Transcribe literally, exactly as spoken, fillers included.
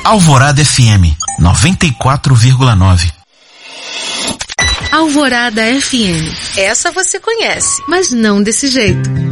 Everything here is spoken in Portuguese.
Alvorada F M, noventa e quatro vírgula nove. Alvorada F M. Essa você conhece, mas não desse jeito.